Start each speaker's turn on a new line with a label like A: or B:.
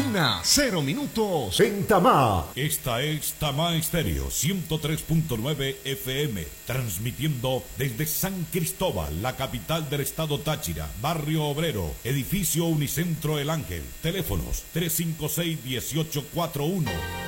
A: 0 minutos en Tamá.
B: Esta es Tamá Estéreo 103.9 FM, transmitiendo desde San Cristóbal, la capital del estado Táchira, barrio Obrero, edificio Unicentro El Ángel. Teléfonos 356-1841